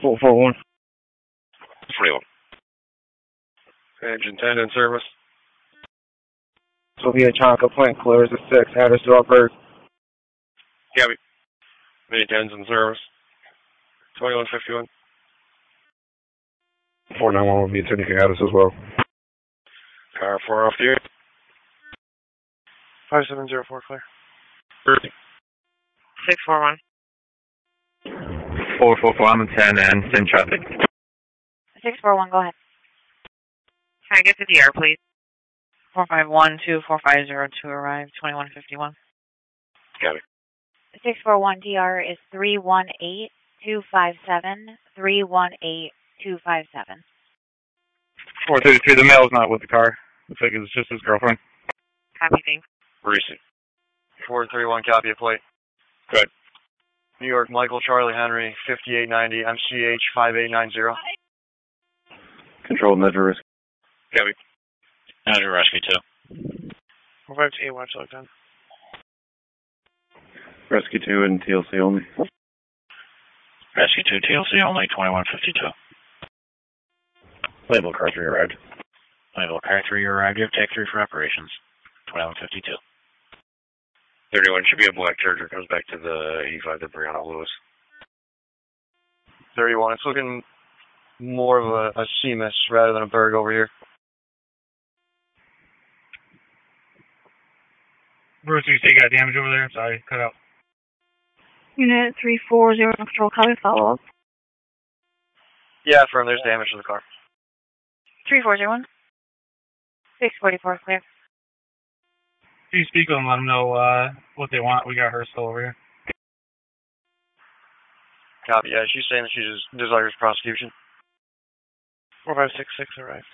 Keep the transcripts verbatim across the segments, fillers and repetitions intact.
four four one. forty-one. Engine ten in service. Soviet Chanka plant clears at six. Address to our bird. Copy. Mini tens in service. twenty-one fifty-one. four nine one will be attending Addis as well. Car four off the air. five seven zero four clear. thirty. six four one. four four four, I'm in ten and same traffic. six four one, go ahead. Can I get the D R, please? four five one two four five zero two arrived, twenty-one fifty-one. Got it. six four one D R is three one eight two five seven, three one eight two five seven. four thirty-three, the male's not with the car. Looks like it's just his girlfriend. Copy, thanks. Recent. four three one, copy a plate. Good. New York, Michael Charlie Henry, fifty-eight ninety, M C H five eight nine zero. Control measure risk. Copy. Manager rescue two. four five two eight, watch locked down. Rescue two and T L C only. Rescue two, T L C only, twenty-one fifty-two. Label car three arrived. Label car three arrived. You have tech three for operations, twenty-one fifty-two. thirty-one should be a black Charger. Comes back to the eighty-five to Brianna Lewis. thirty-one, it's looking more of a, a C M I S rather than a Berg over here. Bruce, you say you got damage over there? Sorry, cut out. Unit three four zero, control, copy, follow up. Yeah, firm, there's damage to the car. three four zero one. six forty-four, clear. If you speak with them, let them know uh, what they want. We got her still over here. Copy, yeah, she's saying that she just desires prosecution. four five six six arrived.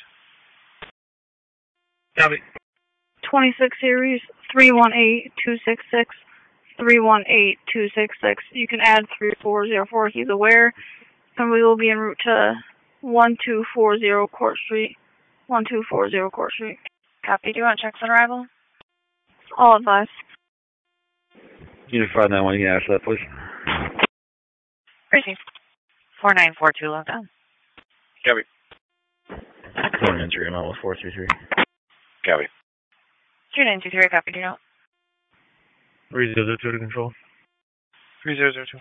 Copy. twenty-six series, three one eight two six six, three one eight two six six. You can add three four zero four, he's aware. And we will be en route to one two four zero Court Street. one two four zero Court Street. Copy, do you want checks on arrival? All advised. Unit five nine one, you can ask that, please. Received. four nine four two, locked down. Copy. four nine three, I'm out with four three three. Copy. two nine two three, copy, do you know? three zero zero two to control. three zero zero two.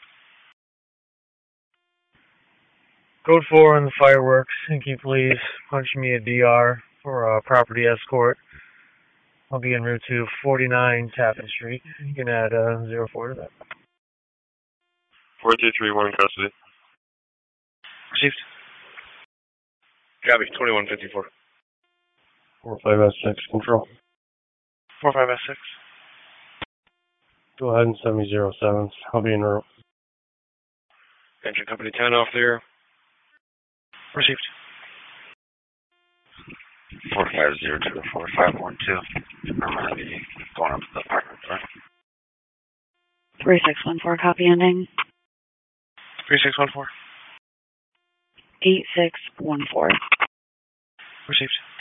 Code four on the fireworks. And can you please punch me a D R for a property escort? I'll be en route to forty-nine Tappan Street. You can add uh, zero four to that. four two three one in custody. Received. Copy. twenty-one fifty-four. four five S six, control. four five S six. Go ahead and send me zero sevens. I'll be en route. Engine company ten off there. Received. four five zero two four five one two. I'm going to be going up to the apartment, right? three six one four, copy ending. three six one four. eight six one four. Received.